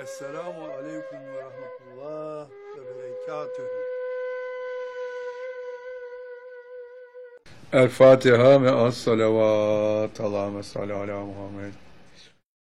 Esselamu aleyküm ve rahmetullah ve berekatühü. El Fatiha ve as salavat. Allahümme salli ala Muhammed.